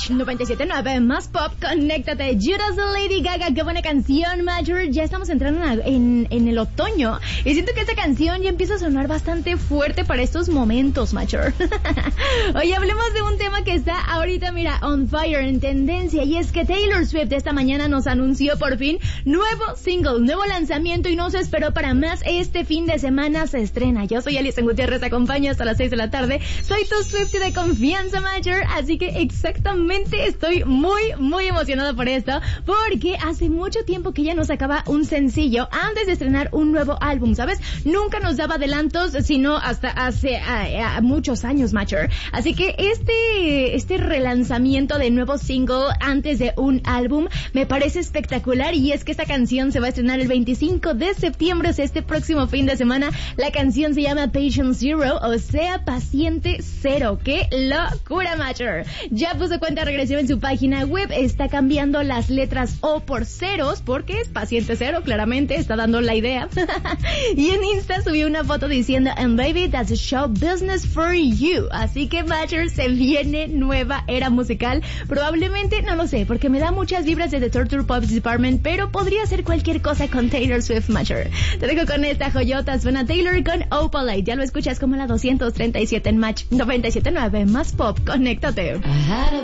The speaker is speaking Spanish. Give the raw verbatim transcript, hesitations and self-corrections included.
Match noventa y siete punto nueve, más pop, conéctate. Judas de Lady Gaga, qué buena canción, Major. Ya estamos entrando en, en, en el otoño y siento que esta canción ya empieza a sonar bastante fuerte para estos momentos, Major. Oye, hablemos de un tema que está ahorita, mira, on fire, en tendencia, y es que Taylor Swift esta mañana nos anunció por fin nuevo single, nuevo lanzamiento, y no se esperó para más. Este fin de semana se estrena. Yo soy Alison Gutiérrez, te acompaño hasta las seis de la tarde. Soy tu Swiftie de confianza, Major, así que exactamente estoy muy, muy emocionada por esto, porque hace mucho tiempo que ella nos sacaba un sencillo antes de estrenar un nuevo álbum, ¿sabes? Nunca nos daba adelantos, sino hasta hace a, a muchos años, Major. Así que este, este relanzamiento de nuevo single antes de un álbum me parece espectacular, y es que esta canción se va a estrenar el veinticinco de septiembre, o sea, este próximo fin de semana. La canción se llama Patient Zero, o sea, Paciente Cero. ¡Qué locura, Major! Ya puso cuenta regresiva en su página web, está cambiando las letras O por ceros, porque es Paciente Cero, claramente, está dando la idea. Y en Insta subió una foto diciendo, and baby, that's a show business for you. Así que, Major, se viene nueva era musical. Probablemente, no lo sé, porque me da muchas vibras de The Torture Pops Department, pero podría ser cualquier cosa con Taylor Swift, Major. Te dejo con esta joyota, suena Taylor con Opalite. Ya lo escuchas como la doscientos treinta y siete en Match noventa y siete punto nueve, más pop, conéctate.